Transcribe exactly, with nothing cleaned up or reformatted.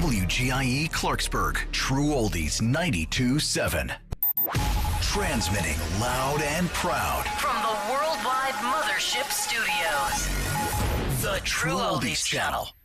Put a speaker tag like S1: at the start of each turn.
S1: W G I E Clarksburg, True Oldies ninety-two point seven. Transmitting loud and proud
S2: from the worldwide Mothership Studios. The True Oldies Channel.